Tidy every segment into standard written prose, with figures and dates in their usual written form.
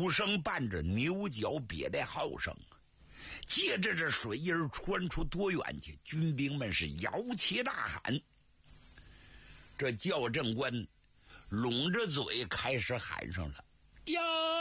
鼓声伴着牛角瘪的号声，借着这水音传出多远去，军兵们是摇旗大喊。这校正官拢着嘴开始喊上了：要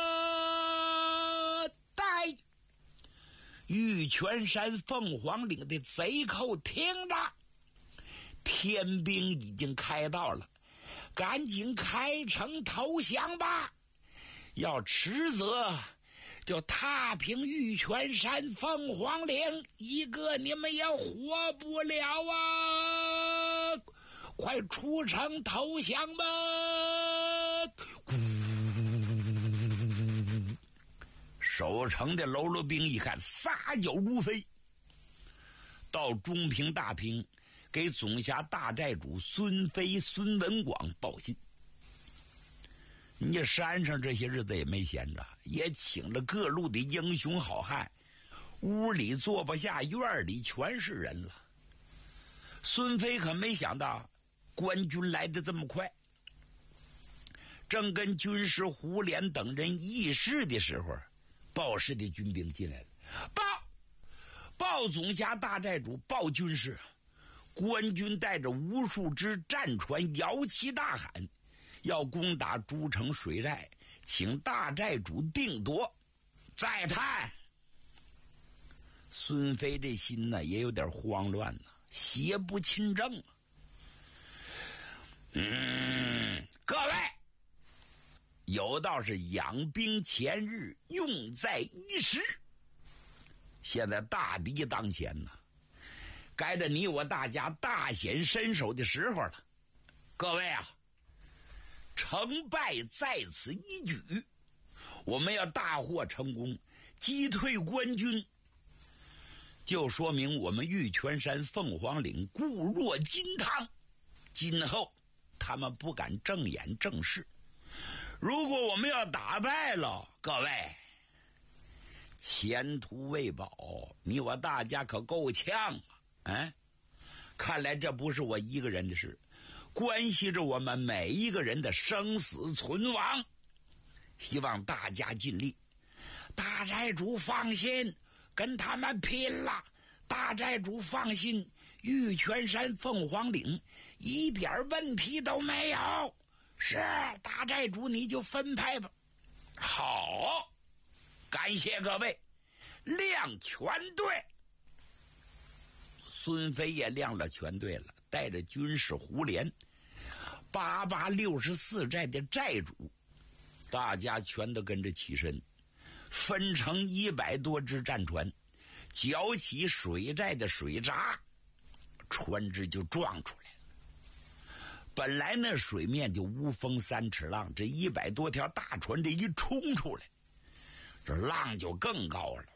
带玉泉山凤凰岭的贼寇听着，天兵已经开到了，赶紧开城投降吧！要迟则就踏平玉泉山凤凰岭，一个你们也活不了啊！快出城投降吧！守城的喽啰兵一看，撒脚如飞，到中平大平给总辖大寨主孙飞、孙文广报信。你山上这些日子也没闲着，也请了各路的英雄好汉，屋里坐不下，院里全是人了。孙飞可没想到官军来得这么快，正跟军师胡琏等人议事的时候，报事的军兵进来了，报总辖大寨主，报军师，官军带着无数只战船摇旗大喊，要攻打诸城水寨，请大寨主定夺。再探孙飞这心呢也有点慌乱了，邪不亲正啊。各位，有道是养兵千日，用在一时。现在大敌当前呢，该着你我大家大显身手的时候了。各位啊，成败在此一举，我们要大获成功，击退官军，就说明我们玉泉山凤凰岭固若金汤，今后他们不敢正眼正视。如果我们要打败了，各位前途未保，你我大家可够呛啊！看来这不是我一个人的事，关系着我们每一个人的生死存亡，希望大家尽力。大寨主放心，跟他们拼了！大寨主放心，玉泉山凤凰岭一点问题都没有。是，大寨主你就分派吧。好，感谢各位，亮全队。孙飞也亮了全队了，带着军师胡琏，864寨的寨主，大家全都跟着起身，分成100多只战船，搅起水寨的水闸，船只就撞出来了。本来那水面就无风3尺浪，这100多条大船这一冲出来，这浪就更高了，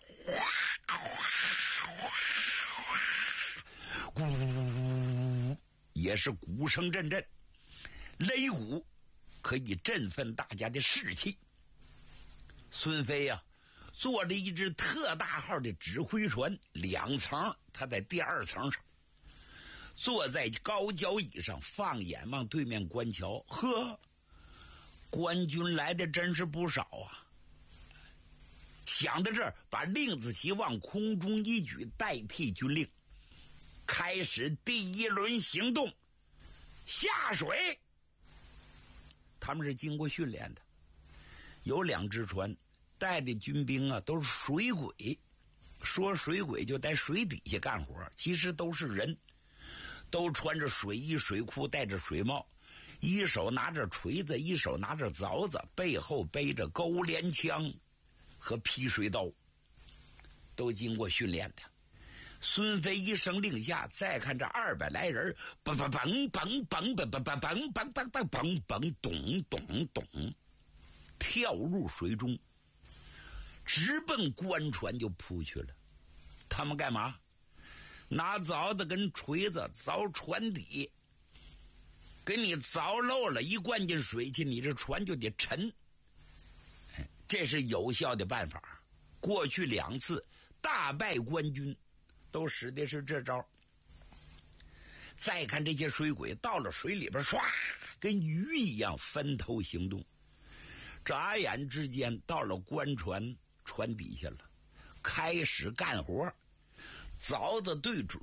咕，也是鼓声阵阵，擂鼓可以振奋大家的士气。孙飞啊，坐着一只特大号的指挥船，2层，他在第2层上，坐在高脚椅上，放眼望对面官桥。呵，官军来的真是不少啊！想到这儿，把令子旗往空中一举，代替军令，开始第1轮行动，下水。他们是经过训练的，有2只船带的军兵啊，都是水鬼。说水鬼就在水底下干活，其实都是人，都穿着水衣水裤，戴着水帽，一手拿着锤子，一手拿着凿子，背后背着钩镰枪和劈水刀，都经过训练的。孙飞一声令下，再看这200来人，嘣嘣嘣嘣嘣嘣嘣嘣嘣嘣嘣嘣嘣嘣，咚咚咚，跳入水中，直奔官船就扑去了。他们干嘛？拿凿子跟锤子凿船底，给你凿漏了，一灌进水去，你这船就得沉。这是有效的办法。过去2次大败官军都使的是这招。再看这些水鬼到了水里边，唰，跟鱼一样分头行动。 眨眼之间到了官船底下了，开始干活。凿的对准